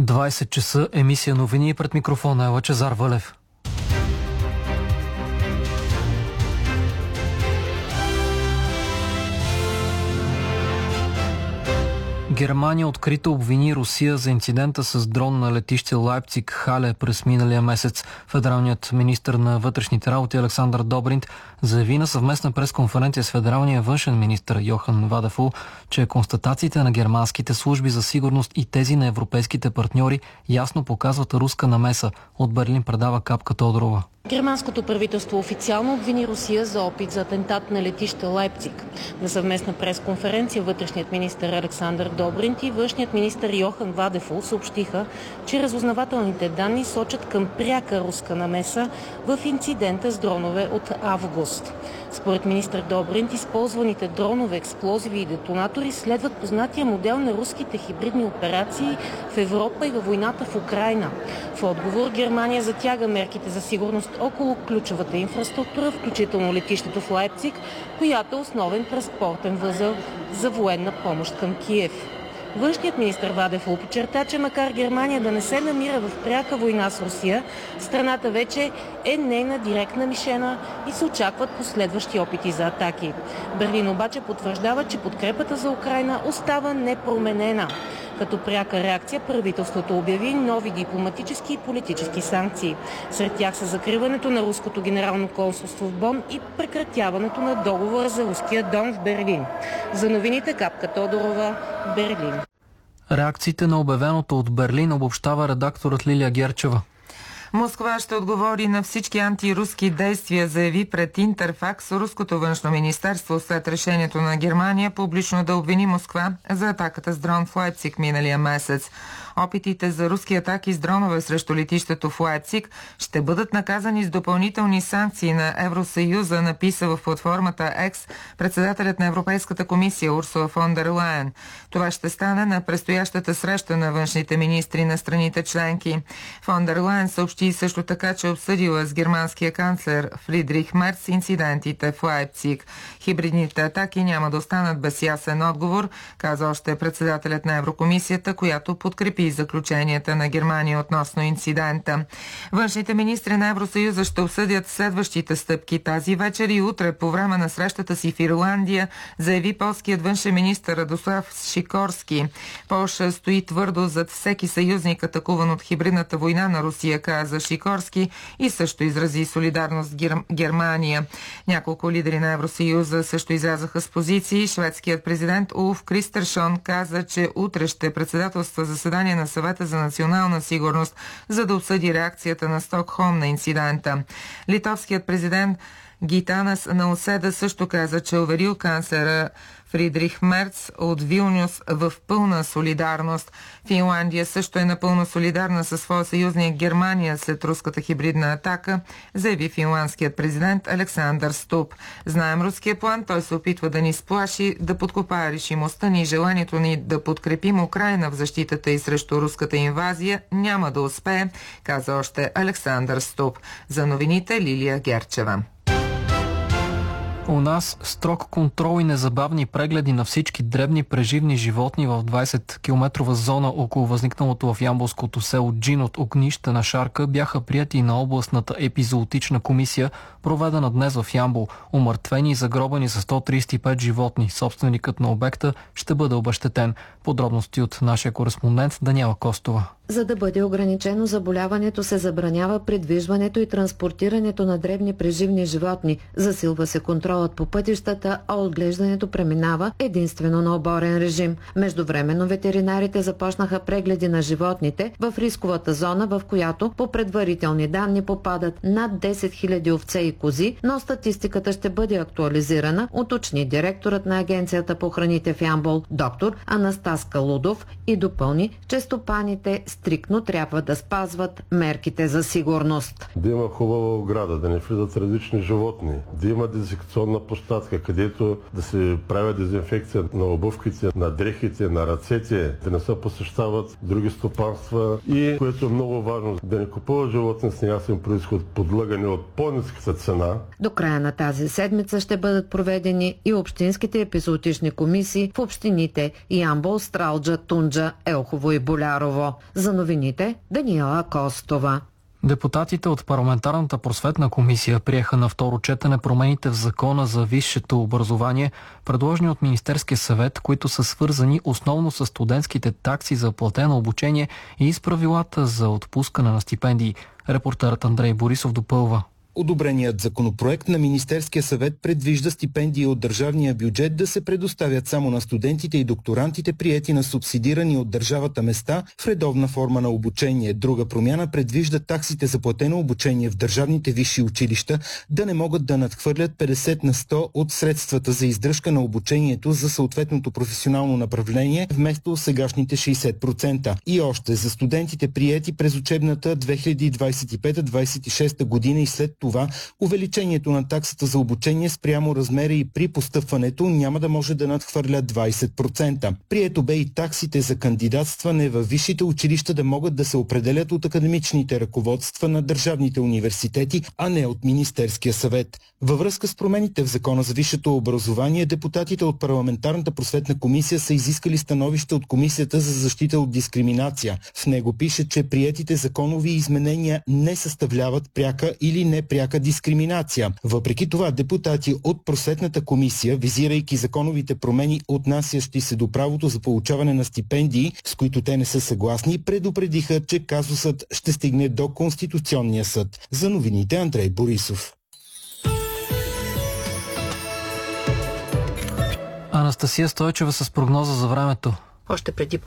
20 часа, емисия новини, пред микрофона е Лъчезар Вълев. Германия открито обвини Русия за инцидента с дрон на летище Лайпциг Хале през миналия месец. Федералният министър на вътрешните работи Александър Добринт заяви на съвместна пресконференция с федералния външен министър Йохан Вадефул, че констатациите на германските служби за сигурност и тези на европейските партньори ясно показват руска намеса. От Берлин предава Капка Тодорова. Германското правителство официално обвини Русия за опит за атентат на летище Лайпциг. На съвместна пресконференция вътрешният министър Александър Добринт и външният министър Йохан Вадефул съобщиха, че разузнавателните данни сочат към пряка руска намеса в инцидента с дронове от август. Според министър Добринт, използваните дронове, експлозиви и детонатори следват познатия модел на руските хибридни операции в Европа и във войната в Украйна. В отговор Германия затяга мерките за сигурност около ключовата инфраструктура, включително летището в Лайпциг, която е основен транспортен възел за военна помощ към Киев. Външният министър Вадефул подчерта, че макар Германия да не се намира в пряка война с Русия, страната вече е нейна директна мишена и се очакват последващи опити за атаки. Берлин обаче потвърждава, че подкрепата за Украйна остава непроменена. Като пряка реакция правителството обяви нови дипломатически и политически санкции. Сред тях са закриването на руското генерално консулство в Бон и прекратяването на договора за руския дом в Берлин. За новините Капка Тодорова, Берлин. Реакциите на обявеното от Берлин обобщава редакторът Лилия Герчева. Москва ще отговори на всички антируски действия, заяви пред Интерфакс руското външно министерство след решението на Германия публично да обвини Москва за атаката с дрон в Лайпциг миналия месец. Опитите за руски атаки с дронове срещу летището в Лайпциг ще бъдат наказани с допълнителни санкции на Евросъюза, написа в платформата X председателят на Европейската комисия Урсула фон дер Лайен. Това ще стане на предстоящата среща на външните министри на страните членки. Фон дер Лайен съобщи също така, че обсъдила с германския канцлер Фридрих Мерц инцидентите в Лайпциг. Хибридните атаки няма да останат без ясен отговор, каза още председателят на Еврокомисията, която подкрепи заключенията на Германия относно инцидента. Външните министри на Евросъюза ще обсъдят следващите стъпки тази вечер и утре по време на срещата си в Ирландия, заяви полският външен министър Радослав Сикорски. Полша стои твърдо зад всеки съюзник, атакуван от хибридната война на Русия, каза Сикорски, и също изрази солидарност с Германия. Няколко лидери на Евросъюза също излязаха с позиции. Шведският президент Улф Кристершон каза, че утре ще председателства заседание на Съвета за национална сигурност, за да обсъди реакцията на Стокхолм на инцидента. Литовският президент Гитанас Науседа също каза, че уверил канцлера Фридрих Мерц от Вилнюс в пълна солидарност. Финландия също е напълно солидарна със своя съюзник Германия след руската хибридна атака, заяви финландският президент Александър Ступ. Знаем руския план, той се опитва да ни сплаши, да подкопае решимостта ни и желанието ни да подкрепим Украйна в защитата и срещу руската инвазия. Няма да успее, каза още Александър Ступ. За новините Лилия Герчева. У нас строг контрол и незабавни прегледи на всички дребни преживни животни в 20-километрова зона около възникналото в ямболското село Джин от огнище на шарка бяха прияти на областната епизоотична комисия, проведена днес в Ямбол. Умъртвени и загробени са 135 животни. Собственикът на обекта ще бъде обезщетен. Подробности от нашия кореспондент Даниела Костова. За да бъде ограничено заболяването, се забранява придвижването и транспортирането на дребни преживни животни. Засилва се контролът по пътищата, а отглеждането преминава единствено на оборен режим. Междувременно ветеринарите започнаха прегледи на животните в рисковата зона, в която по предварителни данни попадат над 10 000 овце и кози, но статистиката ще бъде актуализирана, уточни директорът на Агенцията по храните в Ямбол, доктор Анастас Калудов, и допълни, че стопаните стриктно трябва да спазват мерките за сигурност. Да има хубава ограда, да не влизат различни животни, да има дезинфекционна площадка, където да се прави дезинфекция на обувките, на дрехите, на ръцете, да не се посещават други стопанства и, което е много важно, да не купуват животни с неясен произход, подлъгани от по-ниската цена. До края на тази седмица ще бъдат проведени и общинските епизоотични комисии в общините Ямбол, Стралджа, Тунджа, Елхово и Болярово. За новините Даниела Костова. Депутатите от Парламентарната просветна комисия приеха на второ четене промените в Закона за висшето образование, предложени от Министерския съвет, които са свързани основно с студентските такси за платено обучение и с правилата за отпускане на стипендии. Репортерът Андрей Борисов допълва. Одобреният законопроект на Министерския съвет предвижда стипендии от държавния бюджет да се предоставят само на студентите и докторантите, приети на субсидирани от държавата места в редовна форма на обучение. Друга промяна предвижда таксите за платено обучение в държавните висши училища да не могат да надхвърлят 50 на 100 от средствата за издръжка на обучението за съответното професионално направление вместо сегашните 60%. И още за студентите, приети през учебната 2025-26 година и след това увеличението на таксата за обучение спрямо размера и при постъпването няма да може да надхвърля 20%. Прието бе и таксите за кандидатстване във висшите училища да могат да се определят от академичните ръководства на държавните университети, а не от Министерския съвет. Във връзка с промените в Закона за висшето образование, депутатите от Парламентарната просветна комисия са изискали становище от Комисията за защита от дискриминация. В него пише, че приетите законови изменения не съставляват пряка или непряка дискриминация. Въпреки това, депутати от Просветната комисия, визирайки законовите промени, отнасящи се до правото за получаване на стипендии, с които те не са съгласни, предупредиха, че казусът ще стигне до Конституционния съд. За новините Андрей Борисов. Анастасия Стойчева с прогноза за времето. Още преди